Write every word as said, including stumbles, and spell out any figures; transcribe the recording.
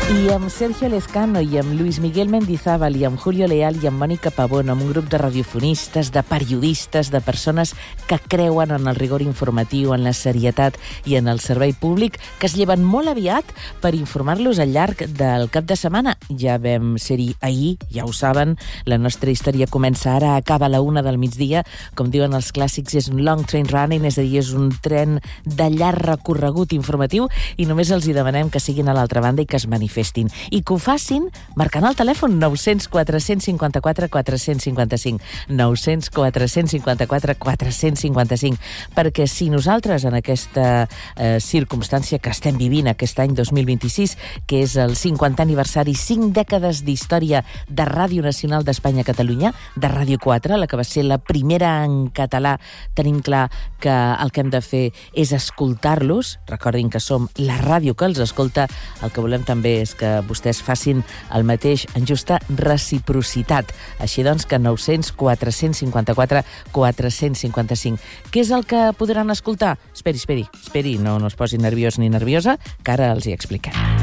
I amb Sergio Lezcano i amb Luis Miguel Mendizábal i amb Julio Leal i amb Mònica Pavón, amb un grup de radiofonistes, de periodistes, de persones que creuen en el rigor informatiu, en la serietat i en el servei públic, que es lleven molt aviat per informar-los al llarg del cap de setmana. Ja vam ser-hi ahir, ja ho saben, la nostra història comença ara, acaba a la una del migdia, com diuen els clàssics, és un long train running, és a dir, és un tren de llarg recorregut informatiu i només els hi demanem que siguin a l'altra banda i que es manifestin. I que ho facin marcant el telèfon nou cents quatre cents cinquanta-quatre quatre-cents cinquanta-cinc. nou cents quatre cents cinquanta-quatre quatre-cents cinquanta-cinc. Perquè si nosaltres en aquesta eh, circumstància que estem vivint aquest any dos mil vint-i-sis, que és el cinquantè aniversari, cinc dècades d'història de Ràdio Nacional d'Espanya a Catalunya, de Ràdio quatre, la que va ser la primera en català, tenim clar que el que hem de fer és escoltar-los. Recordin que som la ràdio que els escolta. El que volem també és que vostès facin el mateix en justa reciprocitat. Així doncs que nou cents quatre-cents cinquanta-quatre quatre-cents cinquanta-cinc. Què és el que podran escoltar? Esperi, esperi, esperi, no, no es posi nerviós ni nerviosa, que ara els hi expliquem.